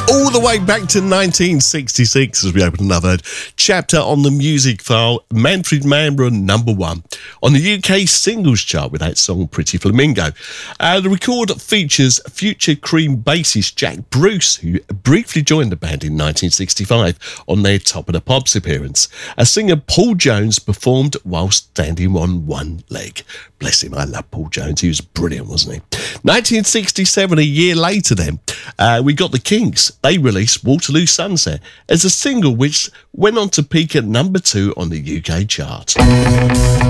All the way back to 1966 as we open another chapter on the music file. Manfred Mann were number one on the UK singles chart with that song Pretty Flamingo. The record features future Cream bassist Jack Bruce, who briefly joined the band in 1965 on their Top of the Pops appearance. Singer Paul Jones performed while standing on one leg. Bless him, I love Paul Jones. He was brilliant, wasn't he? 1967, a year later then, we got the Kinks. They released Waterloo Sunset as a single which went on to peak at number 2 on the UK chart.